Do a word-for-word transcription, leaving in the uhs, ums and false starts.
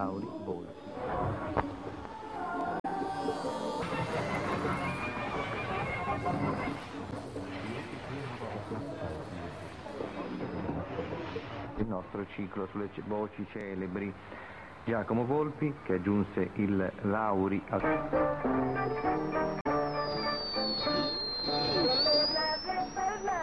Lauri Volpi. Il nostro ciclo sulle voci celebri. Giacomo Volpi, che aggiunse il Lauri al...